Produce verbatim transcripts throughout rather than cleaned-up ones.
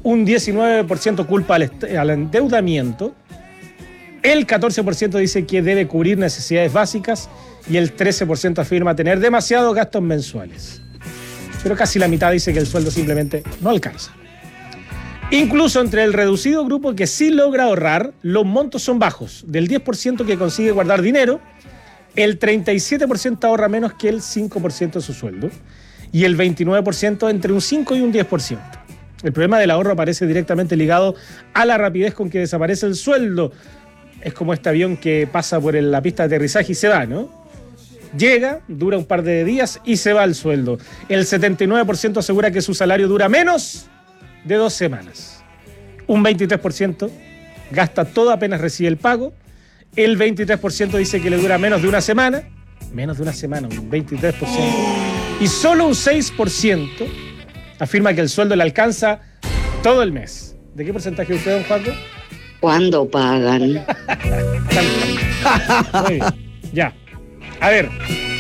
un diecinueve por ciento culpa al, est- al endeudamiento, el catorce por ciento dice que debe cubrir necesidades básicas y el trece por ciento afirma tener demasiados gastos mensuales. Pero casi la mitad dice que el sueldo simplemente no alcanza. Incluso entre el reducido grupo que sí logra ahorrar, los montos son bajos. Del diez por ciento que consigue guardar dinero, el treinta y siete por ciento ahorra menos que el cinco por ciento de su sueldo y el veintinueve por ciento entre un cinco y un diez por ciento. El problema del ahorro aparece directamente ligado a la rapidez con que desaparece el sueldo. Es como este avión que pasa por la pista de aterrizaje y se va, ¿no? Llega, dura un par de días y se va el sueldo. El setenta y nueve por ciento asegura que su salario dura menos de dos semanas. Un veintitrés por ciento gasta todo apenas recibe el pago. El veintitrés por ciento dice que le dura menos de una semana. Menos de una semana, un veintitrés por ciento. Y solo un seis por ciento afirma que el sueldo le alcanza todo el mes. ¿De qué porcentaje usted, don Juanjo? ¿Cuándo pagan? Muy bien, ya. A ver,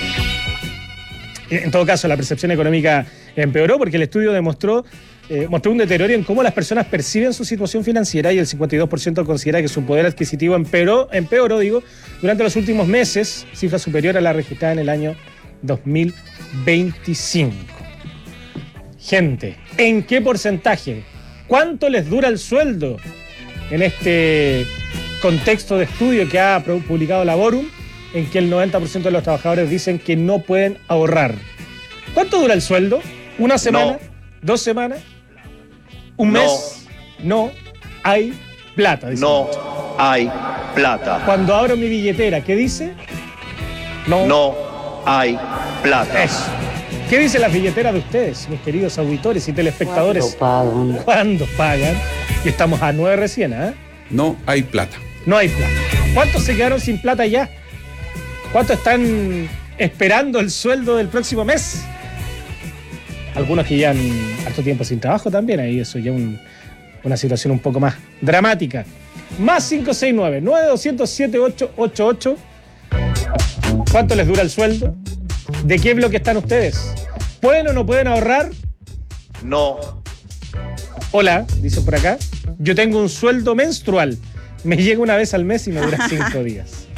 en todo caso la percepción económica empeoró porque el estudio demostró eh, mostró un deterioro en cómo las personas perciben su situación financiera y el cincuenta y dos por ciento considera que su poder adquisitivo empeoró, empeoró digo, durante los últimos meses, cifra superior a la registrada en el año dos mil veinticinco. Gente, ¿en qué porcentaje? ¿Cuánto les dura el sueldo en este contexto de estudio que ha publicado Laborum, en que el noventa por ciento de los trabajadores dicen que no pueden ahorrar? ¿Cuánto dura el sueldo? ¿Una semana? No. ¿Dos semanas? ¿Un No. mes? No hay plata. Dice. No hay plata. Cuando abro mi billetera, ¿qué dice? No. No hay plata. Eso. ¿Qué dice la billetera de ustedes, mis queridos auditores y telespectadores? ¿Cuándo pagan? ¿Cuándo pagan? Y estamos a nueve recién, ¿eh? No hay plata. No hay plata. ¿Cuántos se quedaron sin plata ya? ¿Cuántos están esperando el sueldo del próximo mes? Algunos que llevan harto tiempo sin trabajo también, ahí eso ya un, una situación un poco más dramática. Más cinco seis nueve, nueve dos cero siete ocho ocho ocho. ¿Cuánto les dura el sueldo? ¿De qué bloque están ustedes? ¿Pueden o no pueden ahorrar? No. Hola, dice por acá. Yo tengo un sueldo menstrual. Me llega una vez al mes y me dura cinco días.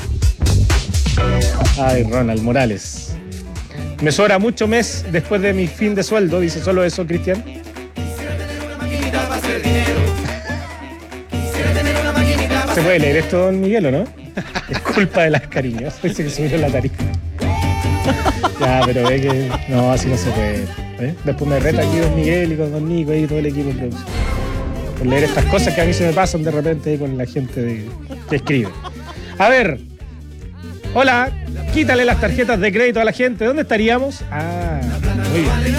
Ay, Ronald Morales. Me sobra mucho mes después de mi fin de sueldo. Dice solo eso, Cristian. ¿Se puede leer esto, don Miguel, o no? Es culpa de las cariños. Dice que subieron la tarifa. Ya, pero ve que... No, así no se puede. ¿eh? Después me reta aquí don Miguel y con don Nico y todo el equipo de producción. Por leer estas cosas que a mí se me pasan de repente con la gente de, que escribe. A ver. Hola. Quítale las tarjetas de crédito a la gente. ¿Dónde estaríamos? Ah, muy bien.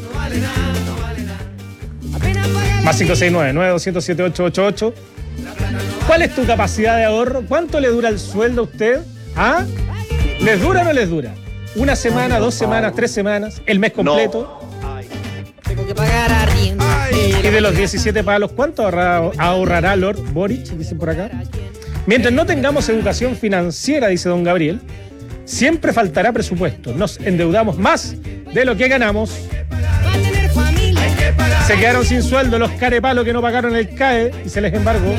Más cinco seis nueve, nueve dos cero siete ocho ocho ocho. ¿Cuál es tu capacidad de ahorro? ¿Cuánto le dura el sueldo a usted? ¿Ah? ¿Les dura o no les dura? ¿Una semana, dos semanas, tres semanas? ¿El mes completo? Tengo que pagar arriendo. Y de los diecisiete palos, ¿cuánto ahorra- ahorrará Lord Boric? Dicen por acá. Mientras no tengamos educación financiera, dice don Gabriel, siempre faltará presupuesto. Nos endeudamos más de lo que ganamos. Va a tener familia. Se quedaron sin sueldo los carepalos que no pagaron el C A E y se les embargó.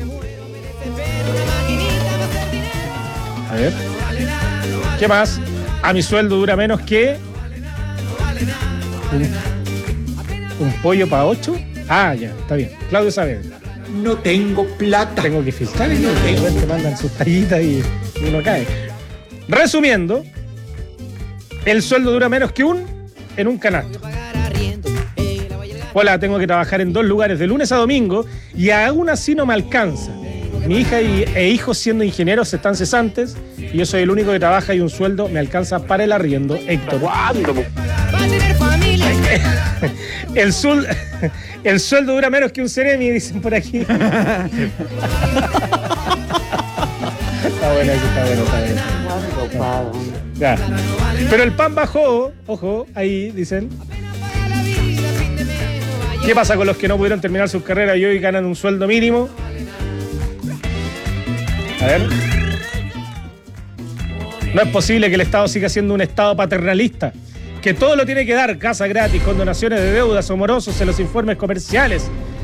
A ver. ¿Qué más? A mi sueldo dura menos que... ¿Un, un pollo para ocho? Ah, ya, está bien. Claudio Saavedra. No tengo plata. Tengo que filtrar y de repente mandan sus tallitas y uno cae. Resumiendo, el sueldo dura menos que un en un canasto. Hola, tengo que trabajar en dos lugares de lunes a domingo y aún así no me alcanza. Mi hija y, e hijos siendo ingenieros están cesantes y yo soy el único que trabaja y un sueldo me alcanza para el arriendo. Héctor. Va a tener familia. El, sul, el sueldo dura menos que un Ceremi, dicen por aquí. Está bueno, eso está bueno, está bueno. ¿Cuándo pagan? Ya. Pero el pan bajó, ojo, ahí dicen. ¿Qué pasa con los que no pudieron terminar sus carreras y hoy ganan un sueldo mínimo? A ver. No es posible que el Estado siga siendo un Estado paternalista, que todo lo tiene que dar, casa gratis, condonaciones de deudas o morosos en los informes comerciales,